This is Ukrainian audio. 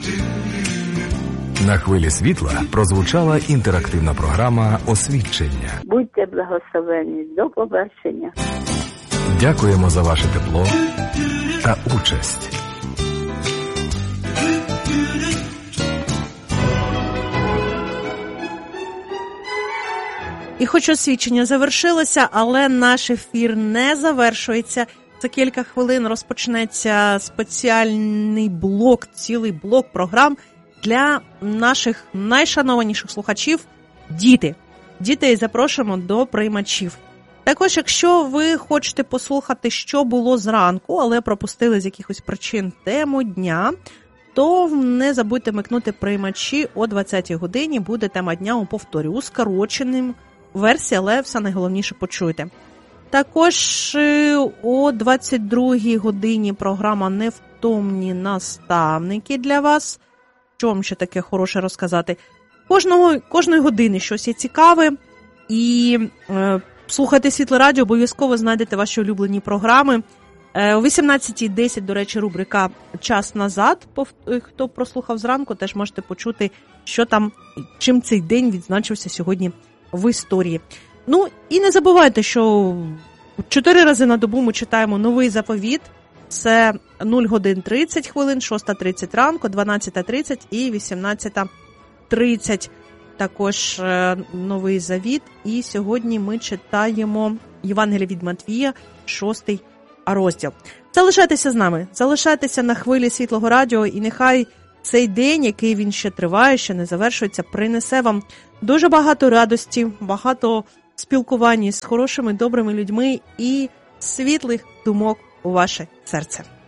На хвилі світла прозвучала інтерактивна програма «Освідчення». Будьте благословенні. До побачення. Дякуємо за ваше тепло та участь. І хоч освідчення завершилося, але наш ефір не завершується. За кілька хвилин розпочнеться спеціальний блок, цілий блок програм для наших найшанованіших слухачів – діти. Діти, запрошуємо до приймачів. Також, якщо ви хочете послухати, що було зранку, але пропустили з якихось причин тему дня, то не забудьте вмикнути приймачі о 20-й годині. Буде тема дня у повторі, у скороченій версії, але все найголовніше почуєте. Також о 22-й годині програма «Невтомні наставники» для вас. Що вам ще таке хороше розказати? Кожної години щось є цікаве. І слухайте Світле Радіо, обов'язково знайдете ваші улюблені програми. О 18:10, до речі, рубрика «Час назад». Хто прослухав зранку, теж можете почути, що там, чим цей день відзначився сьогодні в історії. Ну, і не забувайте, що 4 рази на добу ми читаємо новий заповіт. Це 0 годин 30 хвилин, 6:30 ранку, 12:30 і 18:30. Також новий завіт. І сьогодні ми читаємо Євангеліє від Матвія, 6 розділ. Залишайтеся з нами, залишайтеся на хвилі Світлого Радіо, і нехай цей день, який він ще триває, ще не завершується, принесе вам дуже багато радості, багато спілкування з хорошими, добрими людьми і світлих думок у ваше серце.